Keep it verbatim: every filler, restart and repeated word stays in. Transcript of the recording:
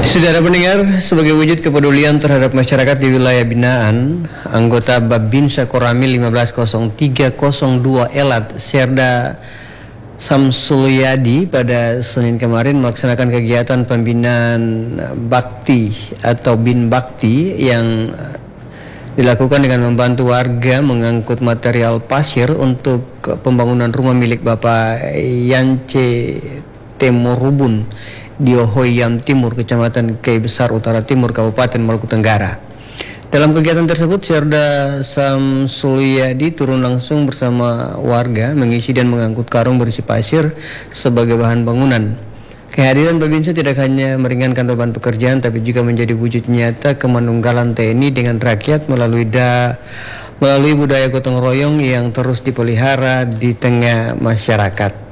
Saudara pendengar, sebagai wujud kepedulian terhadap masyarakat di wilayah binaan, anggota Babinsa Koramil lima belas nol tiga nol dua Elat, Serda Samsulyadi pada Senin kemarin melaksanakan kegiatan pembinaan bakti atau bin bakti yang dilakukan dengan membantu warga mengangkut material pasir untuk pembangunan rumah milik Bapak Yance Temorubun di Ohoyam Timur, Kecamatan Kei Besar Utara Timur, Kabupaten Maluku Tenggara. Dalam kegiatan tersebut, Serda Samsulyadi turun langsung bersama warga mengisi dan mengangkut karung berisi pasir sebagai bahan bangunan. Kehadiran Babinsa tidak hanya meringankan beban pekerjaan, tapi juga menjadi wujud nyata kemanunggalan T N I dengan rakyat melalui da, melalui budaya gotong royong yang terus dipelihara di tengah masyarakat.